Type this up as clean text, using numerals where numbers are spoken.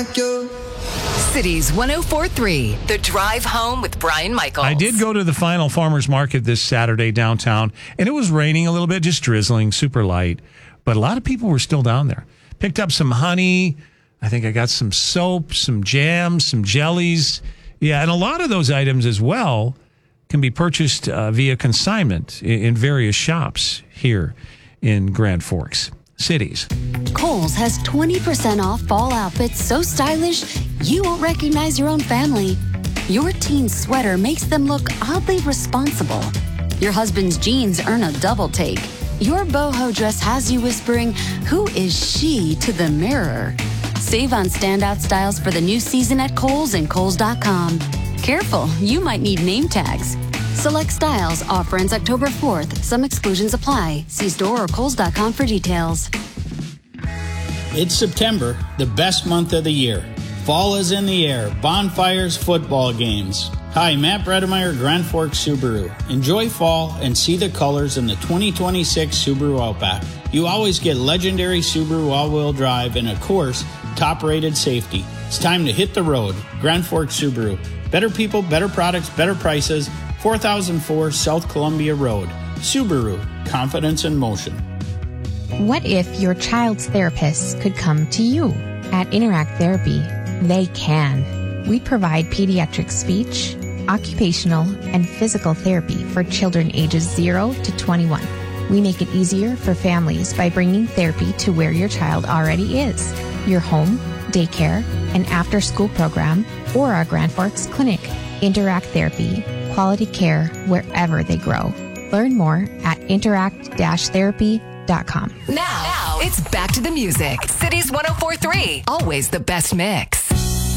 like you. Cities 104.3, The Drive Home with Brian Michaels. I did go to the final farmers market this Saturday downtown, and it was raining a little bit, just drizzling, super light. But a lot of people were still down there. Picked up some honey. I think I got some soap, some jams, some jellies. Yeah, and a lot of those items as well can be purchased via consignment in various shops here in Grand Forks. Cities. Kohl's has 20% off fall outfits so stylish you won't recognize your own family. Your teen's sweater makes them look oddly responsible. Your husband's jeans earn a double take. Your boho dress has you whispering, "Who is she?" to the mirror. Save on standout styles for the new season at Kohl's and Kohl's.com. Careful, you might need name tags. Select styles. Offer ends October 4th. Some exclusions apply. See store or Kohl's.com for details. It's September, the best month of the year. Fall is in the air. Bonfires, football games. Hi, Matt Bredemeyer, Grand Forks Subaru. Enjoy fall and see the colors in the 2026 Subaru Outback. You always get legendary Subaru all-wheel drive and, of course, top-rated safety. It's time to hit the road. Grand Forks Subaru. Better people, better products, better prices. 4004 South Columbia Road. Subaru. Confidence in motion. What if your child's therapist could come to you? At Interact Therapy, they can. We provide pediatric speech, occupational, and physical therapy for children ages 0 to 21. We make it easier for families by bringing therapy to where your child already is, your home, daycare, an after-school program, or our Grand Forks clinic. Interact Therapy, quality care wherever they grow. Learn more at interact-therapy.com. Now, it's back to the music. Cities 104.3, always the best mix.